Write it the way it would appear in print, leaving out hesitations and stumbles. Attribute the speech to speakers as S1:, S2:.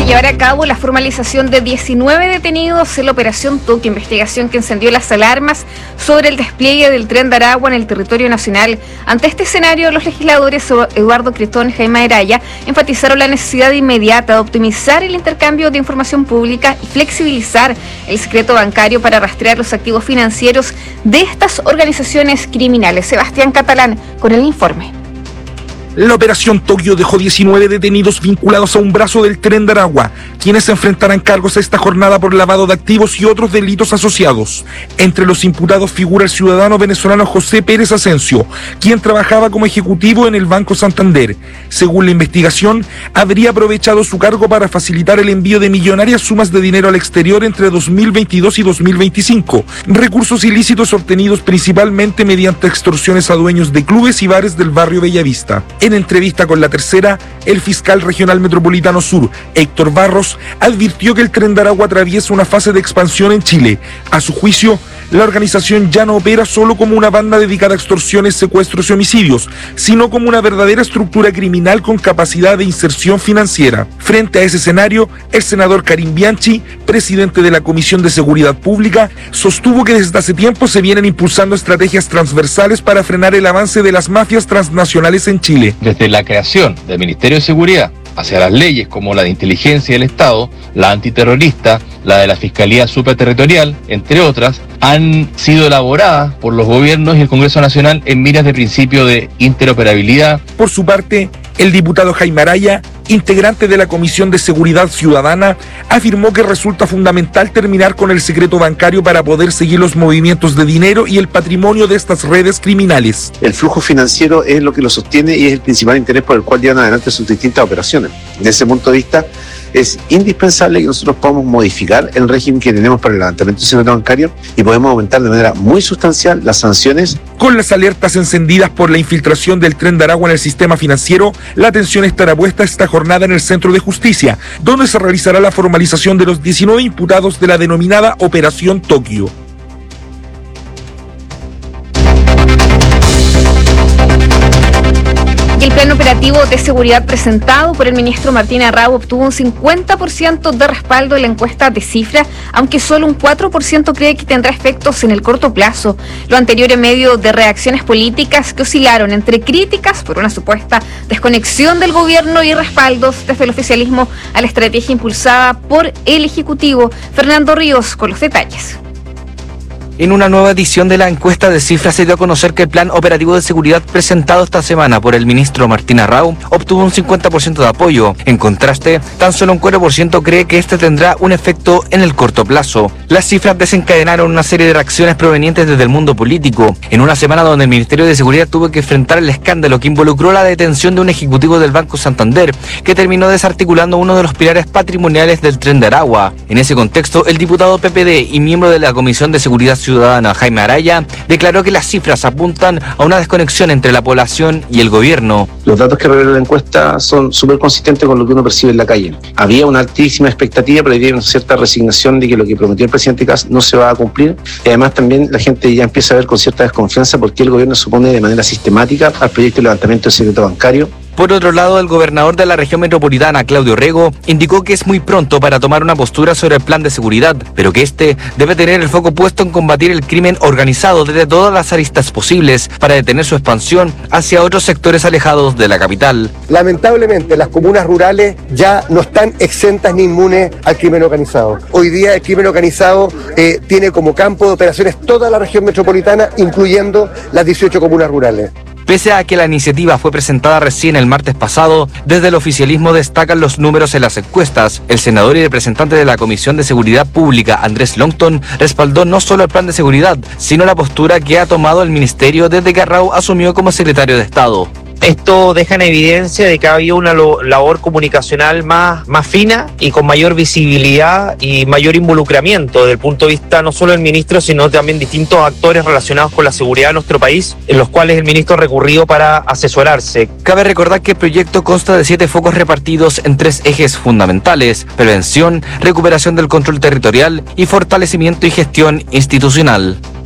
S1: llevar a cabo la formalización de 19 detenidos en la Operación Tokio, investigación que encendió las alarmas sobre el despliegue del Tren de Aragua en el territorio nacional. Ante este escenario, los legisladores Eduardo Cretón y Jaime Araya enfatizaron la necesidad inmediata de optimizar el intercambio de información pública y flexibilizar el secreto bancario para rastrear los activos financieros de estas organizaciones criminales. Sebastián Catalán con el informe.
S2: La Operación Tokio dejó 19 detenidos vinculados a un brazo del Tren de Aragua, quienes enfrentarán cargos esta jornada por lavado de activos y otros delitos asociados. Entre los imputados figura el ciudadano venezolano José Pérez Asensio, quien trabajaba como ejecutivo en el Banco Santander. Según la investigación, habría aprovechado su cargo para facilitar el envío de millonarias sumas de dinero al exterior entre 2022 y 2025, recursos ilícitos obtenidos principalmente mediante extorsiones a dueños de clubes y bares del barrio Bellavista. En entrevista con La Tercera, el fiscal regional metropolitano sur, Héctor Barros, advirtió que el Tren de Aragua atraviesa una fase de expansión en Chile. A su juicio, la organización ya no opera solo como una banda dedicada a extorsiones, secuestros y homicidios, sino como una verdadera estructura criminal con capacidad de inserción financiera. Frente a ese escenario, el senador Karim Bianchi, presidente de la Comisión de Seguridad Pública, sostuvo que desde hace tiempo se vienen impulsando estrategias transversales para frenar el avance de las mafias transnacionales en Chile.
S3: Desde la creación del Ministerio de Seguridad hacia las leyes como la de inteligencia del Estado, la antiterrorista, la de la Fiscalía Superterritorial, entre otras, han sido elaboradas por los gobiernos y el Congreso Nacional en miras de principio de interoperabilidad.
S2: Por su parte, el diputado Jaime Araya, integrante de la Comisión de Seguridad Ciudadana, afirmó que resulta fundamental terminar con el secreto bancario para poder seguir los movimientos de dinero y el patrimonio de estas redes criminales.
S4: El flujo financiero es lo que lo sostiene y es el principal interés por el cual llevan adelante sus distintas operaciones. Desde ese punto de vista, es indispensable que nosotros podamos modificar el régimen que tenemos para el levantamiento del secreto bancario y podemos aumentar de manera muy sustancial las sanciones.
S2: Con las alertas encendidas por la infiltración del Tren de Aragua en el sistema financiero, la atención estará puesta esta jornada en el Centro de Justicia, donde se realizará la formalización de los 19 imputados de la denominada Operación Tokio.
S1: El plan operativo de seguridad presentado por el ministro Martín Arrau obtuvo un 50% de respaldo en la encuesta de Cifra, aunque solo un 4% cree que tendrá efectos en el corto plazo. Lo anterior en medio de reacciones políticas que oscilaron entre críticas por una supuesta desconexión del gobierno y respaldos desde el oficialismo a la estrategia impulsada por el Ejecutivo. Fernando Ríos con los detalles.
S5: En una nueva edición de la encuesta de Cifra se dio a conocer que el plan operativo de seguridad presentado esta semana por el ministro Martín Arrau obtuvo un 50% de apoyo. En contraste, tan solo un 4% cree que este tendrá un efecto en el corto plazo. Las cifras desencadenaron una serie de reacciones provenientes desde el mundo político, en una semana donde el Ministerio de Seguridad tuvo que enfrentar el escándalo que involucró la detención de un ejecutivo del Banco Santander, que terminó desarticulando uno de los pilares patrimoniales del Tren de Aragua. En ese contexto, el diputado PPD y miembro de la Comisión de Seguridad Ciudadana Jaime Araya declaró que las cifras apuntan a una desconexión entre la población y el gobierno.
S4: Los datos que revela la encuesta son súper consistentes con lo que uno percibe en la calle. Había una altísima expectativa, pero había una cierta resignación de que lo que prometió el presidente Kast no se va a cumplir. Y además también la gente ya empieza a ver con cierta desconfianza porque el gobierno se opone de manera sistemática al proyecto de levantamiento del secreto bancario.
S5: Por otro lado, el gobernador de la región metropolitana, Claudio Rego, indicó que es muy pronto para tomar una postura sobre el plan de seguridad, pero que este debe tener el foco puesto en combatir el crimen organizado desde todas las aristas posibles para detener su expansión hacia otros sectores alejados de la capital.
S6: Lamentablemente, las comunas rurales ya no están exentas ni inmunes al crimen organizado. Hoy día el crimen organizado tiene como campo de operaciones toda la región metropolitana, incluyendo las 18 comunas rurales.
S5: Pese a que la iniciativa fue presentada recién el martes pasado, desde el oficialismo destacan los números en las encuestas. El senador y representante de la Comisión de Seguridad Pública, Andrés Longton, respaldó no solo el plan de seguridad, sino la postura que ha tomado el ministerio desde que Arrau asumió como secretario de Estado.
S7: Esto deja en evidencia de que ha habido una labor comunicacional más fina y con mayor visibilidad y mayor involucramiento desde el punto de vista no solo del ministro, sino también distintos actores relacionados con la seguridad de nuestro país, en los cuales el ministro ha recurrido para asesorarse.
S5: Cabe recordar que el proyecto consta de 7 focos repartidos en 3 ejes fundamentales: prevención, recuperación del control territorial y fortalecimiento y gestión institucional.